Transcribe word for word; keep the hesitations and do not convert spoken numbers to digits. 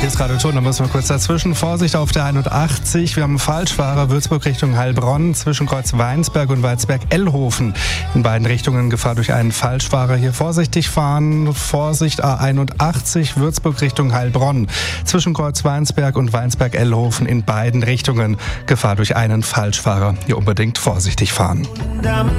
ist gerade Ton, da müssen wir kurz dazwischen. Vorsicht auf der einundachtzig. Wir haben einen Falschfahrer, Würzburg Richtung Heilbronn, zwischen Kreuz Weinsberg und Waldsberg-Ellhofen. In beiden Richtungen Gefahr durch einen Falschfahrer. Hier vorsichtig fahren. Vorsicht A einundachtzig, Würzburg Richtung Heilbronn. Zwischen Kreuz Weinsberg und Weinsberg-Ellhofen in beiden Richtungen Gefahr durch einen Falschfahrer. Hier unbedingt vorsichtig fahren.